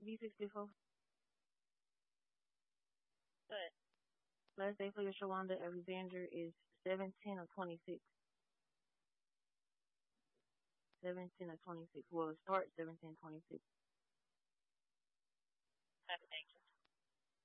B64. But Last day for your Shalonda Alexander is 17 or 26. 17 or 26. Well, it starts 17:26. 17,